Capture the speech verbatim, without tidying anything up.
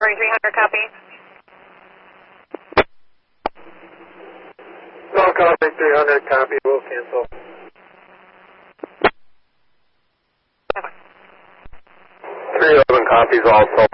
three hundred, copy. No, copy, three hundred, copy, we'll cancel. Okay. three eleven copies also.